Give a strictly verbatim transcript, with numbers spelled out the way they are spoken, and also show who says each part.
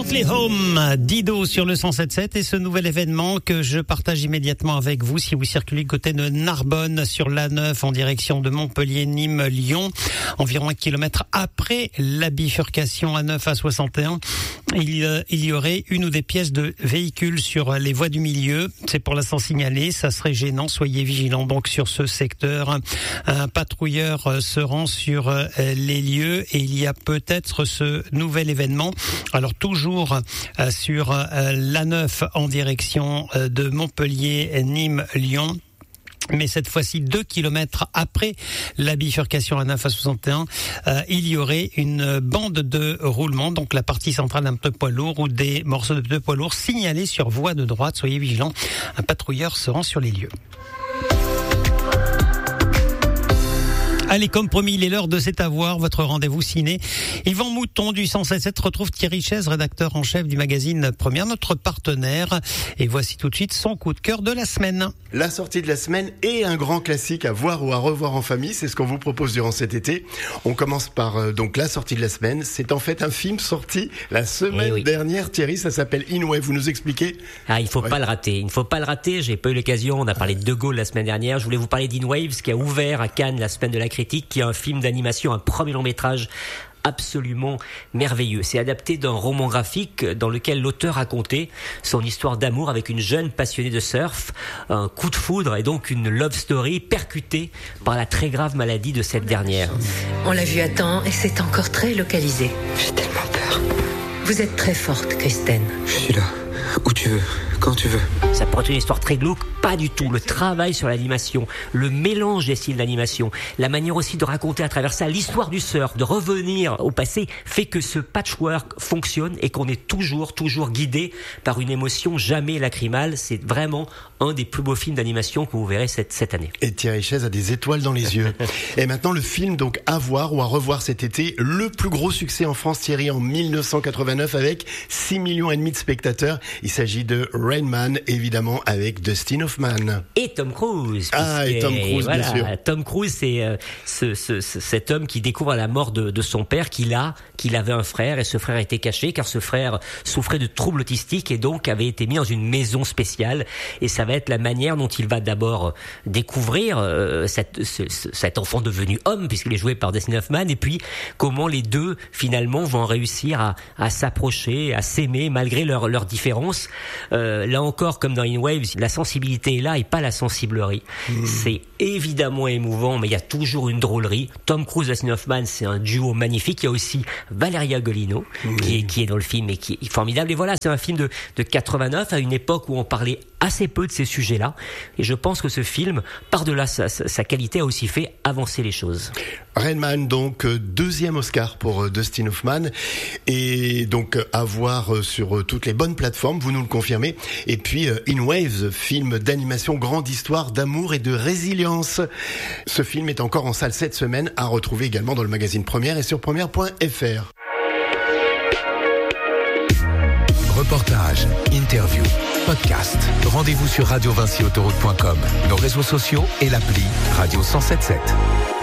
Speaker 1: Sweetly Home, Dido sur le cent sept sept et ce nouvel événement que je partage immédiatement avec vous si vous circulez côté de Narbonne sur l'A neuf en direction de Montpellier, Nîmes, Lyon, environ un kilomètre après la bifurcation A neuf A soixante et un. Il, euh, il y aurait une ou des pièces de véhicules sur les voies du milieu. C'est pour l'instant signalé, ça serait gênant. Soyez vigilants donc sur ce secteur. Un patrouilleur se rend sur les lieux et il y a peut-être ce nouvel événement. Alors toujours euh, sur euh, l'A neuf en direction euh, de Montpellier, Nîmes, Lyon. Mais cette fois-ci, deux kilomètres après la bifurcation A neuf A soixante et un, euh, il y aurait une bande de roulement, donc la partie centrale d'un pneu poids lourd ou des morceaux de pneu poids lourd signalés sur voie de droite. Soyez vigilants, un patrouilleur se rend sur les lieux. Allez, comme promis, il est l'heure de C'est à voir, votre rendez-vous ciné. Yvan Mouton du cent sept sept retrouve Thierry Chaise, rédacteur en chef du magazine Première, notre partenaire. Et voici tout de suite son coup de cœur de la semaine.
Speaker 2: La sortie de la semaine et un grand classique à voir ou à revoir en famille, c'est ce qu'on vous propose durant cet été. On commence par euh, donc la sortie de la semaine. C'est en fait un film sorti la semaine
Speaker 3: eh oui.
Speaker 2: dernière, Thierry, ça s'appelle In Way. Vous nous expliquez ?
Speaker 3: Ah, il faut
Speaker 2: ouais.
Speaker 3: pas le rater. Il ne faut pas le rater. J'ai pas eu l'occasion. On a parlé de De Gaulle la semaine dernière. Je voulais vous parler d'In Waves qui a ouvert à Cannes la semaine de la critique, qui est un film d'animation, un premier long métrage absolument merveilleux. C'est adapté d'un roman graphique dans lequel l'auteur racontait son histoire d'amour avec une jeune passionnée de surf, un coup de foudre et donc une love story percutée par la très grave maladie de cette dernière.
Speaker 4: On l'a vu à temps et c'est encore très localisé.
Speaker 5: J'ai tellement peur.
Speaker 4: Vous êtes très forte, Kristen.
Speaker 5: Je suis là, où tu veux, quand tu veux.
Speaker 3: Ça pourrait être une histoire très glauque, pas du tout. Le travail sur l'animation, le mélange des styles d'animation, la manière aussi de raconter à travers ça l'histoire du surf, de revenir au passé, fait que ce patchwork fonctionne et qu'on est toujours, toujours guidé par une émotion jamais lacrymale. C'est vraiment un des plus beaux films d'animation que vous verrez cette, cette année.
Speaker 2: Et Thierry Chaise a des étoiles dans les yeux. Et maintenant, le film donc à voir ou à revoir cet été, le plus gros succès en France, Thierry, en dix-neuf cent quatre-vingt-neuf avec six millions et demi de spectateurs. Il s'agit de Rain Man, évidemment avec Dustin Hoffman.
Speaker 3: Et Tom Cruise.
Speaker 2: Ah, et Tom Cruise,
Speaker 3: voilà,
Speaker 2: bien sûr.
Speaker 3: Tom Cruise, c'est euh, ce, ce, ce, cet homme qui découvre à la mort de, de son père qu'il a, qu'il avait un frère et ce frère était caché car ce frère souffrait de troubles autistiques et donc avait été mis dans une maison spéciale. Et ça va être la manière dont il va d'abord découvrir euh, cette, ce, cet enfant devenu homme puisqu'il est joué par Dustin Hoffman et puis comment les deux finalement vont réussir à, à s'approcher, à s'aimer malgré leurs leurs différences. Euh, là encore, comme dans In Waves, la sensibilité est là et pas la sensiblerie. Mmh. C'est évidemment émouvant, mais il y a toujours une drôlerie. Tom Cruise et Dustin Hoffman, c'est un duo magnifique. Il y a aussi Valeria Golino mmh. qui, est, qui est dans le film et qui est formidable. Et voilà, c'est un film de, de quatre-vingt-neuf à une époque où on parlait assez peu de ces sujets-là. Et je pense que ce film, par-delà sa, sa, sa qualité, a aussi fait avancer les choses.
Speaker 2: Rain Man, donc deuxième Oscar pour Dustin Hoffman et donc à voir sur toutes les bonnes plateformes, vous nous le confirmez. Et puis In Waves, film d'animation, grande histoire d'amour et de résilience. Ce film est encore en salle cette semaine, à retrouver également dans le magazine Première et sur première point f r.
Speaker 6: Reportages, interviews, podcasts. Rendez-vous sur radio vinci autoroute point com, nos réseaux sociaux et l'appli Radio cent sept sept.